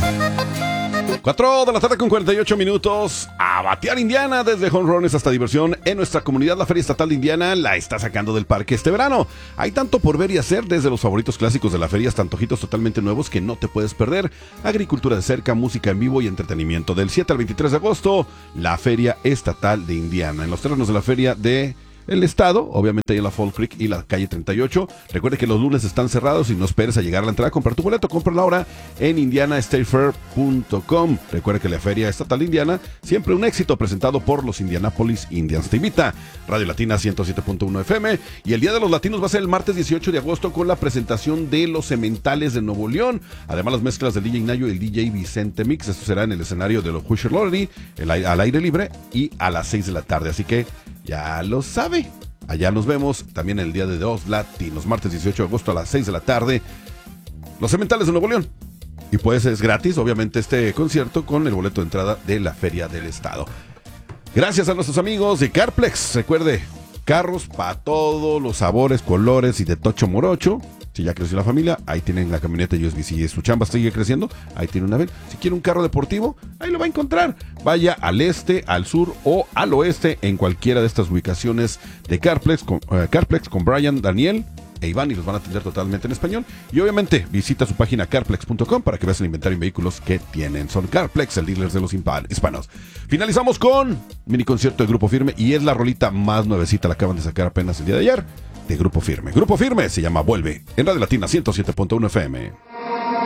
4 de la tarde con 48 minutos. A batear Indiana, desde jonrones hasta diversión. En nuestra comunidad, la Feria Estatal de Indiana la está sacando del parque este verano. Hay tanto por ver y hacer, desde los favoritos clásicos de la feria hasta antojitos totalmente nuevos que no te puedes perder. Agricultura de cerca, música en vivo y entretenimiento. Del 7 al 23 de agosto, la Feria Estatal de Indiana. En los terrenos de la feria de el estado, obviamente ahí en la Fall Creek y la calle 38. Recuerde que los lunes están cerrados y no esperes a llegar a la entrada a comprar tu boleto. Cómpralo ahora en indianastatefair.com. Recuerde que la Feria Estatal de Indiana, siempre un éxito, presentado por los Indianapolis Indians. Te invita Radio Latina 107.1 FM. Y el Día de los Latinos va a ser el martes 18 de agosto con la presentación de los Sementales de Nuevo León. Además, las mezclas del DJ Nayo y el DJ Vicente Mix. Esto será en el escenario de los Hoosier Lottery, al aire libre y a las 6 de la tarde. Así que ya lo sabe. Allá nos vemos también el Día de los Latinos, martes 18 de agosto a las 6 de la tarde. Los Sementales de Nuevo León. Y pues es gratis, obviamente, este concierto con el boleto de entrada de la Feria del Estado. Gracias a nuestros amigos de Carplex. Recuerde, carros para todos los sabores, colores y de tocho morocho. Si ya creció la familia, ahí tienen la camioneta USB. Si su chamba sigue creciendo, ahí tiene una vez. Si quiere un carro deportivo, ahí lo va a encontrar. Vaya al este, al sur o al oeste, en cualquiera de estas ubicaciones de Carplex con Brian, Daniel e Iván, y los van a atender totalmente en español. Y obviamente visita su página carplex.com para que veas el inventario en vehículos que tienen. Son Carplex, el dealer de los hispanos. Finalizamos con mini concierto de Grupo Firme, y es la rolita más nuevecita, la acaban de sacar apenas el día de ayer, de Grupo Firme. Grupo Firme se llama Vuelve, en Radio Latina 107.1 FM.